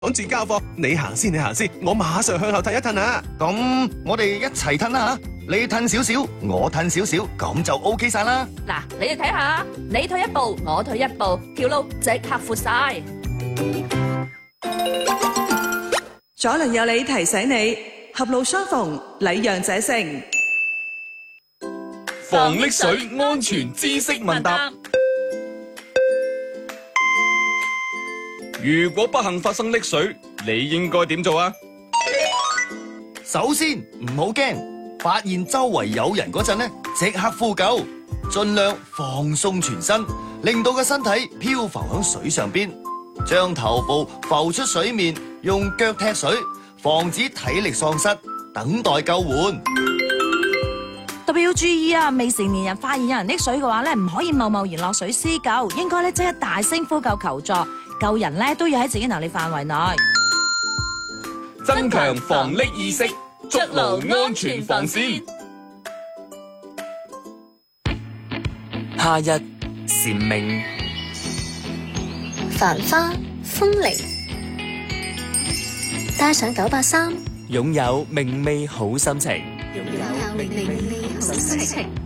講住交貨，你行先，我馬上向後褪一褪啊！ 咁我哋一齊褪啦吓，你褪少少，我褪少少，咁就 OK 晒啦。 嗱，你哋睇下，你退一步，我退一步，條路即刻闊晒。 左鄰右里提醒你，合路相逢，禮讓者勝。 防溺水安全知識問答。如果不幸發生溺水，你應該點做啊？ 首先唔好驚，發現周圍有人嗰陣呢，即刻呼救，盡量放鬆全身，令到個身體漂浮喺水上邊，將頭部浮出水面，用腳踢水，防止體力喪失，等待救援。 特別要注意啊！未成年人發現有人溺水嘅話咧，唔可以貿貿然落水施救，應該咧即刻大聲呼救求助。救人咧都要喺自己能力範圍內， 增強防溺意識，築牢安全防線。 夏日蟬鳴， 繁花風鈴，帶上983， 擁有明媚好心情。 擁有明媚好心情。